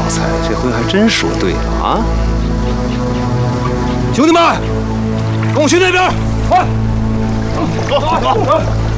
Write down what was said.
才这回还真说对了啊！ 兄弟们，跟我去那边，快！走走走！